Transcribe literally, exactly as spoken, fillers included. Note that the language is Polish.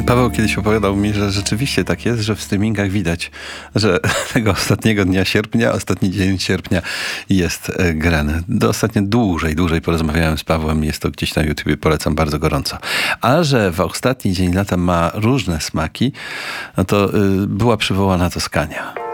Paweł kiedyś opowiadał mi, że rzeczywiście tak jest, że w streamingach widać, że tego ostatniego dnia sierpnia, ostatni dzień sierpnia jest e, grany. Do ostatnio dłużej, dłużej porozmawiałem z Pawłem, jest to gdzieś na YouTubie, polecam bardzo gorąco. A że w ostatni dzień lata ma różne smaki, no to y, była przywołana Toskania.